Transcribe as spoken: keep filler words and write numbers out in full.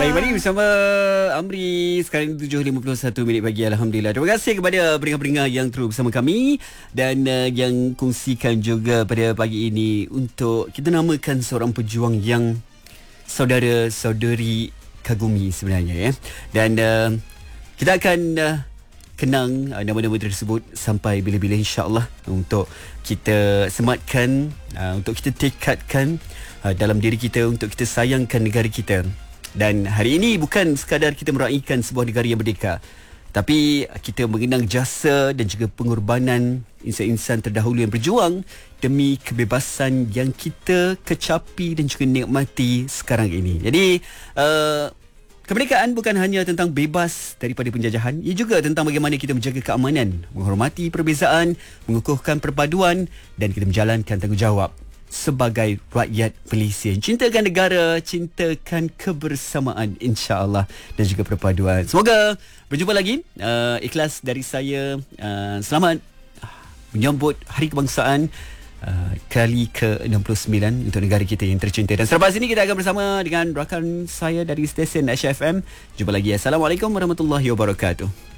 Baik, mari bersama Amri. Sekarang tujuh lima puluh satu minit pagi. Alhamdulillah. Terima kasih kepada pendengar-pendengar yang terus bersama kami dan uh, yang kongsikan juga pada pagi ini untuk kita namakan seorang pejuang yang saudara-saudari kagumi sebenarnya ya. Dan uh, kita akan uh, kenang uh, nama-nama tersebut sampai bila-bila insya-Allah untuk kita sematkan, uh, untuk kita tekadkan uh, dalam diri kita untuk kita sayangkan negara kita. Dan hari ini bukan sekadar kita meraihkan sebuah negara yang merdeka, tapi kita mengenang jasa dan juga pengorbanan insan-insan terdahulu yang berjuang demi kebebasan yang kita kecapi dan juga nikmati sekarang ini. Jadi uh, kemerdekaan bukan hanya tentang bebas daripada penjajahan, ia juga tentang bagaimana kita menjaga keamanan, menghormati perbezaan, mengukuhkan perpaduan dan kita menjalankan tanggungjawab sebagai rakyat Malaysia. Cintakan negara, cintakan kebersamaan insya-Allah dan juga perpaduan. Semoga berjumpa lagi. Uh, ikhlas dari saya. Uh, selamat menyambut Hari Kebangsaan uh, kali ke enam puluh sembilan untuk negara kita yang tercinta. Dan selepas ini kita akan bersama dengan rakan saya dari stesen Aisyah F M. Jumpa lagi. Assalamualaikum warahmatullahi wabarakatuh.